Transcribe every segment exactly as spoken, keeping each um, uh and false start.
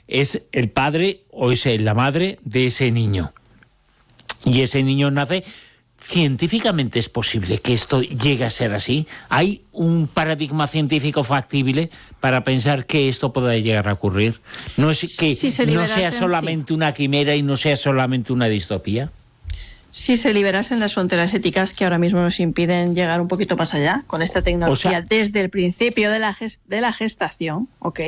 es el padre o es la madre de ese niño. Y ese niño nace. ¿Científicamente es posible que esto llegue a ser así? ¿Hay un paradigma científico factible para pensar que esto pueda llegar a ocurrir? ¿No es que si se no sea solamente sí. una quimera y no sea solamente una distopía? Si se liberasen las fronteras éticas que ahora mismo nos impiden llegar un poquito más allá con esta tecnología, o sea, desde el principio de la, gest- de la gestación, ¿ok?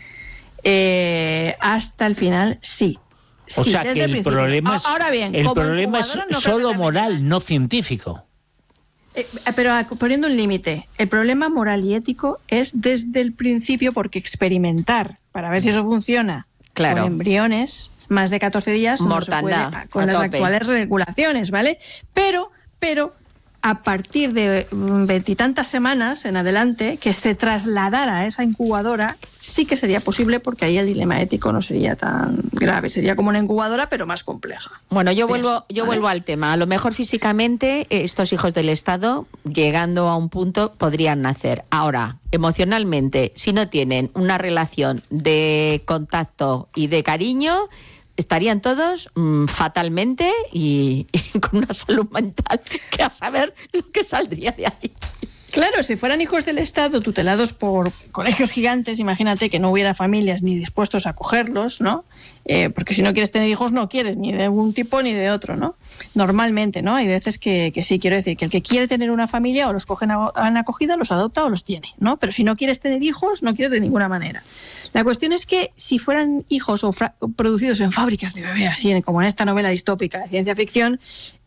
Eh, hasta el final, sí. O sí, sea, que el, el problema es, ahora bien, el problema es no solo moral, no científico. Eh, pero poniendo un límite, el problema moral y ético es desde el principio, porque experimentar para ver si eso funciona claro. con embriones más de catorce días Mortandad, no se puede con las tope. actuales regulaciones, ¿vale? Pero, pero a partir de veintitantas semanas en adelante, que se trasladara a esa incubadora, sí que sería posible, porque ahí el dilema ético no sería tan grave. Sería como una incubadora, pero más compleja. Bueno, yo vuelvo, Pienso, yo ¿vale? vuelvo al tema. A lo mejor físicamente estos hijos del Estado, llegando a un punto, podrían nacer. Ahora, emocionalmente, si no tienen una relación de contacto y de cariño, estarían todos mmm, fatalmente y, y con una salud mental que a saber lo que saldría de ahí. Claro, si fueran hijos del Estado tutelados por colegios gigantes, imagínate que no hubiera familias ni dispuestos a acogerlos, ¿no? Eh, porque si no quieres tener hijos, no quieres ni de un tipo ni de otro, ¿no? Normalmente, ¿no? Hay veces que, que sí, quiero decir, que el que quiere tener una familia o los cogen en acogida, los adopta o los tiene, ¿no? Pero si no quieres tener hijos, no quieres de ninguna manera. La cuestión es que si fueran hijos o fra- producidos en fábricas de bebé, así como en esta novela distópica de ciencia ficción,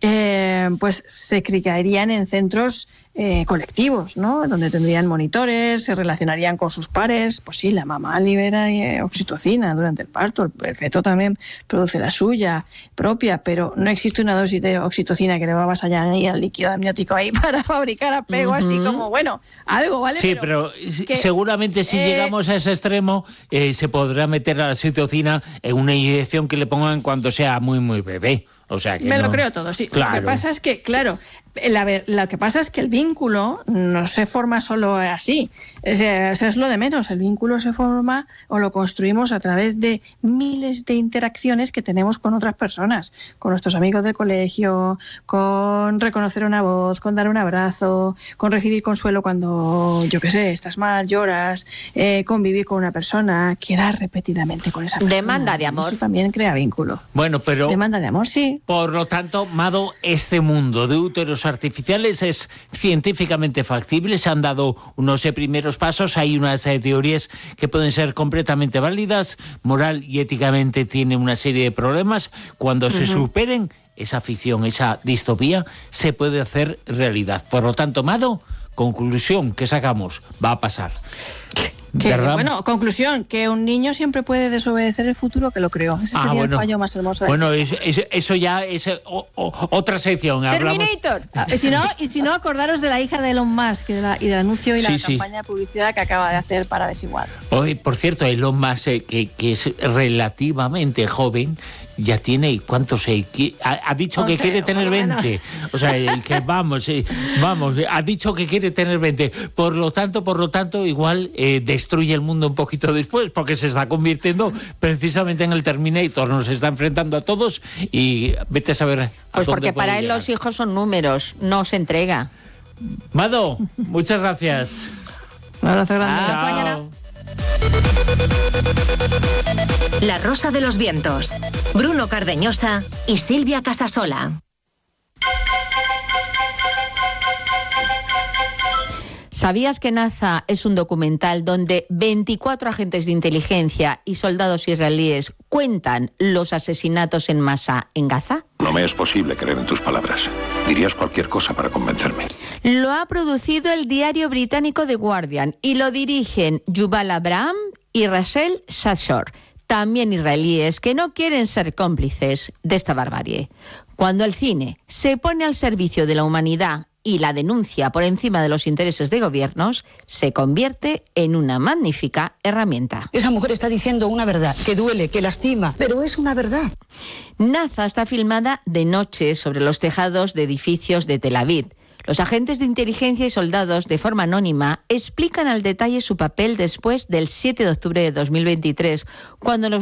eh, pues se criarían en centros Eh, colectivos, ¿no? Donde tendrían monitores, se relacionarían con sus pares. Pues sí, la mamá libera eh, oxitocina durante el parto, el feto también produce la suya propia, pero no existe una dosis de oxitocina que le va a avasallar ahí al líquido amniótico ahí para fabricar apego, uh-huh. así como, bueno, algo, ¿vale? Sí, pero, pero que, seguramente si eh, llegamos a ese extremo eh, se podrá meter la oxitocina en una inyección que le pongan cuando sea muy, muy bebé. O sea que me no... lo creo todo, sí. Claro. Lo que pasa es que, claro, la, lo que pasa es que el vínculo no se forma solo así. Es, eso es lo de menos. El vínculo se forma o lo construimos a través de miles de interacciones que tenemos con otras personas, con nuestros amigos del colegio, con reconocer una voz, con dar un abrazo, con recibir consuelo cuando, yo qué sé, estás mal, lloras, eh, convivir con una persona, quedar repetidamente con esa persona. Demanda de amor. Eso también crea vínculo. Bueno, pero... Demanda de amor, sí. Por lo tanto, Mado, este mundo de úteros artificiales es científicamente factible. Se han dado unos eh, primeros pasos. Hay unas eh, teorías que pueden ser completamente válidas. Moral y éticamente tiene una serie de problemas. Cuando uh-huh. se superen esa ficción, esa distopía, se puede hacer realidad. Por lo tanto, Mado, conclusión que sacamos, va a pasar. Que, bueno, conclusión, que un niño siempre puede desobedecer el futuro que lo creó. Ese sería ah, bueno. el fallo más hermoso de Bueno, es, es, eso ya es o, o, otra sección. Terminator. Ah, y, si no, y si no, acordaros de la hija de Elon Musk y, de la, y del anuncio y sí, la sí. campaña de publicidad que acaba de hacer para Desigual. Hoy, por cierto, Elon Musk, eh, que, que es relativamente joven, ya tiene, ¿cuántos? Eh, ha, ha dicho okay, que quiere tener veinte. O sea, que vamos, eh, vamos, ha dicho que quiere tener veinte. Por lo tanto, por lo tanto, igual eh, destruye el mundo un poquito después, porque se está convirtiendo precisamente en el Terminator. Nos está enfrentando a todos y vete a saber. A pues porque para él llegar. Los hijos son números, no se entrega. Mado, muchas gracias. Un abrazo grande. Hasta mañana. La Rosa de los Vientos, Bruno Cardeñosa y Silvia Casasola. ¿Sabías que NASA es un documental donde veinticuatro agentes de inteligencia y soldados israelíes cuentan los asesinatos en masa en Gaza? No me es posible creer en tus palabras. Dirías cualquier cosa para convencerme. Lo ha producido el diario británico The Guardian y lo dirigen Yuval Abraham y Rachel Shashor, también israelíes que no quieren ser cómplices de esta barbarie. Cuando el cine se pone al servicio de la humanidad y la denuncia por encima de los intereses de gobiernos, se convierte en una magnífica herramienta. Esa mujer está diciendo una verdad, que duele, que lastima, pero es una verdad. Naza está filmada de noche sobre los tejados de edificios de Tel Aviv. Los agentes de inteligencia y soldados, de forma anónima, explican al detalle su papel después del siete de octubre de dos mil veintitrés, cuando los